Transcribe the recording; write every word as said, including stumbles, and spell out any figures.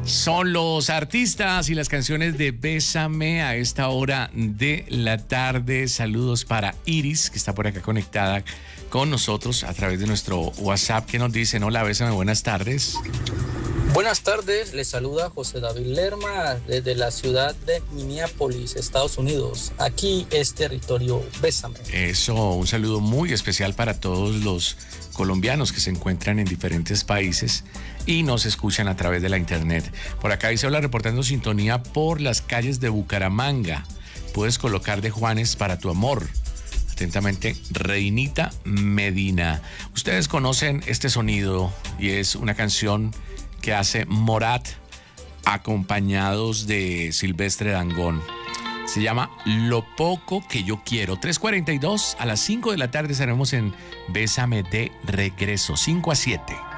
Son los artistas y las canciones de Bésame a esta hora de la tarde. Saludos para Iris, que está por acá conectada con nosotros a través de nuestro WhatsApp, que nos dicen: hola, Bésame, buenas tardes. Buenas tardes, les saluda José David Lerma desde la ciudad de Minneapolis, Estados Unidos. Aquí es territorio Bésame. Eso, un saludo muy especial para todos los colombianos que se encuentran en diferentes países y nos escuchan a través de la internet. Por acá dice: hola, reportando sintonía por las calles de Bucaramanga. Puedes colocar de Juanes para tu amor. Atentamente, Reinita Medina. Ustedes conocen este sonido y es una canción que hace Morat acompañados de Silvestre Dangond. Se llama Lo Poco Que Yo Quiero. tres cuarenta y dos, a las cinco de la tarde estaremos en Bésame de regreso, cinco a siete.